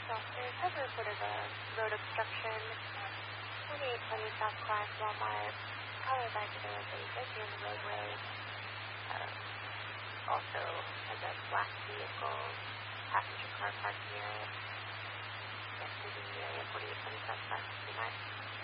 So there's ever a bit of a road obstruction. 2820 South Clark, Walmart. Caller by to the right here in the roadway. Also has a black vehicle, passenger car parked near it. Yes, moving the area 4820 South Clark 59.